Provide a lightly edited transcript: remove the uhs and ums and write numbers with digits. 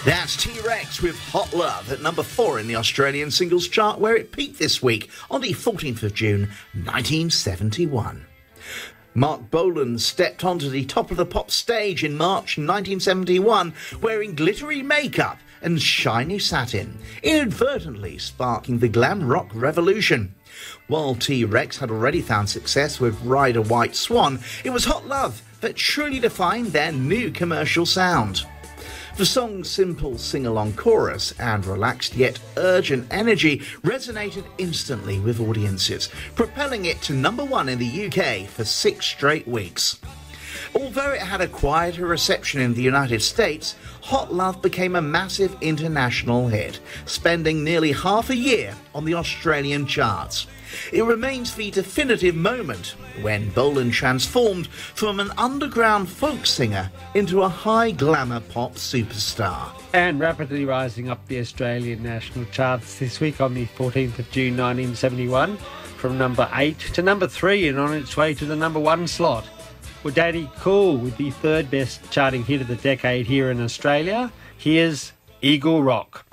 That's T-Rex with Hot Love at number 4 in the Australian singles chart, where it peaked this week on the 14th of June, 1971. Mark Bolan stepped onto the top of the pop stage in March 1971 wearing glittery makeup and shiny satin, inadvertently sparking the glam rock revolution. While T-Rex had already found success with Ride a White Swan, it was Hot Love that truly defined their new commercial sound. The song's simple sing-along chorus and relaxed yet urgent energy resonated instantly with audiences, propelling it to number 1 in the UK for 6 straight weeks. Although it had a quieter reception in the United States, Hot Love became a massive international hit, spending nearly half a year on the Australian charts. It remains the definitive moment when Bolan transformed from an underground folk singer into a high-glamour pop superstar. And rapidly rising up the Australian national charts this week on the 14th of June 1971, from number 8 to number 3 and on its way to the number 1 slot. Well, Danny Cool with the 3rd best charting hit of the decade here in Australia. Here's Eagle Rock.